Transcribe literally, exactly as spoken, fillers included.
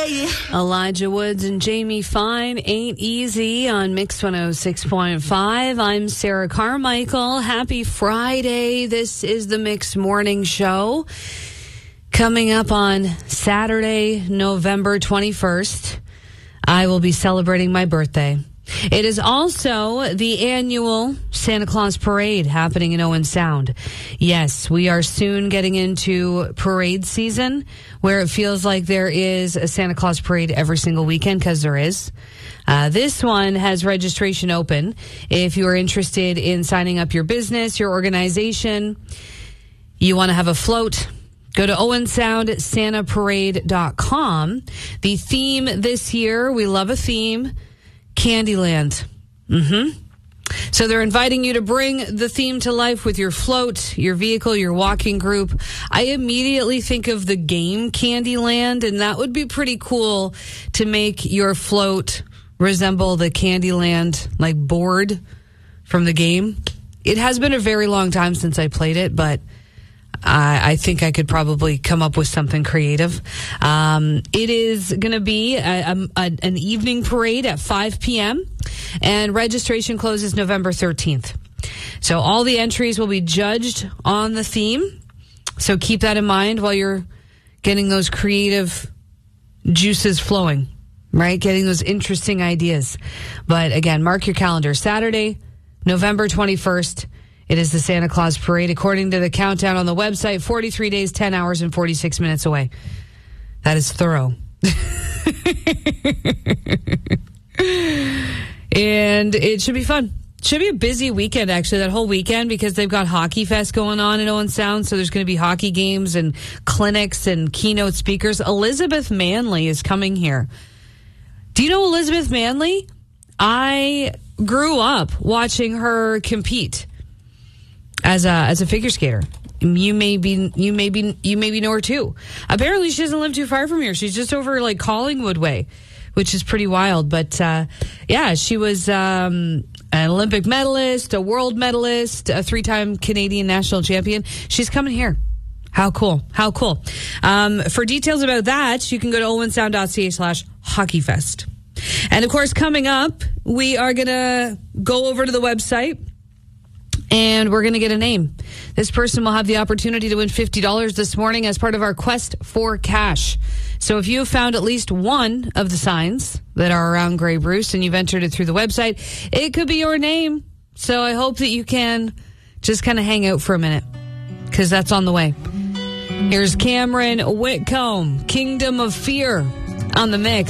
Elijah Woods and Jamie Fine, Ain't Easy on Mix one oh six point five. I'm Sarah Carmichael. Happy Friday. This is the Mix Morning Show. Coming up on Saturday, November twenty-first, I will be celebrating my birthday. It is also the annual Santa Claus Parade happening in Owen Sound. Yes, we are soon getting into parade season where it feels like there is a Santa Claus Parade every single weekend, because there is. Uh, this one has registration open. If you are interested in signing up your business, your organization, you want to have a float, go to owen sound santa parade dot com. The theme this year, we love a theme, Candyland. Mm-hmm. So they're inviting you to bring the theme to life with your float, your vehicle, your walking group. I immediately think of the game Candyland, and that would be pretty cool to make your float resemble the Candyland, like, board from the game. It has been a very long time since I played it, but I, I think I could probably come up with something creative. Um, it is going to be a, a, a, an evening parade at five p.m. and registration closes November thirteenth. So all the entries will be judged on the theme. So keep that in mind while you're getting those creative juices flowing, right? Getting those interesting ideas. But again, mark your calendar. Saturday, November twenty-first. It is the Santa Claus Parade. According to the countdown on the website, forty-three days, ten hours, and forty-six minutes away. That is thorough. And it should be fun. Should be a busy weekend, actually, that whole weekend, because they've got Hockey Fest going on in Owen Sound. So there's going to be hockey games and clinics and keynote speakers. Elizabeth Manley is coming here. Do you know Elizabeth Manley? I grew up watching her compete as a as a figure skater. You may be you may be you maybe know her too. Apparently, she doesn't live too far from here. She's just over like Collingwood way, which is pretty wild. But uh, yeah, she was um, an Olympic medalist, a world medalist, a three-time Canadian national champion. She's coming here. How cool! How cool! Um, for details about that, you can go to owen sound dot c a slash hockey fest. And of course, coming up, we are gonna go over to the website, and we're going to get a name. This person will have the opportunity to win fifty dollars this morning as part of our Quest for Cash. So if you have found at least one of the signs that are around Grey Bruce and you've entered it through the website, it could be your name. So I hope that you can just kind of hang out for a minute, because that's on the way. Here's Cameron Whitcomb, Kingdom of Fear, on the Mix.